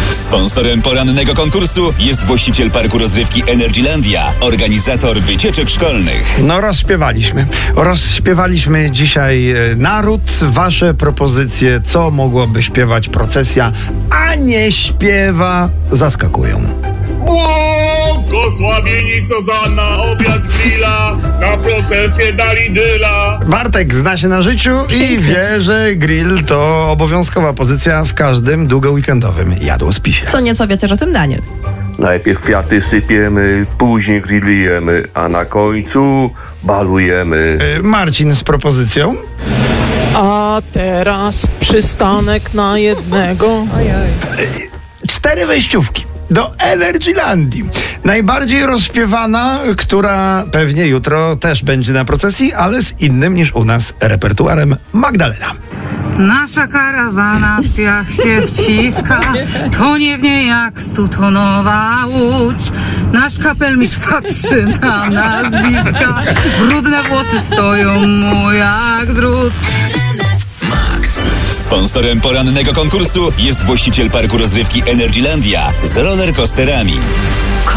Sponsorem porannego konkursu jest właściciel parku rozrywki Energylandia, organizator wycieczek szkolnych. No rozśpiewaliśmy dzisiaj naród. Wasze propozycje, co mogłaby śpiewać procesja, a nie śpiewa, zaskakują. Błogosławieni, co za na obiad grilla, na procesję dali dyla. Bartek zna się na życiu i wie, że grill to obowiązkowa pozycja w każdym długoweekendowym jadłospisie. Co nieco wie też o tym Daniel. Najpierw kwiaty sypiemy, później grillujemy, a na końcu balujemy. Marcin z propozycją. A teraz przystanek na jednego. 4 wejściówki do Energylandii. Najbardziej rozśpiewana, która pewnie jutro też będzie na procesji, ale z innym niż u nas repertuarem, Magdalena. Nasza karawana w piach się wciska, tonie w niej jak 100-tonowa łódź. Nasz kapelmistrz patrzy na nas z bliska, brudne włosy stoją mu jak drut. Sponsorem porannego konkursu jest właściciel parku rozrywki Energylandia z rollercoasterami.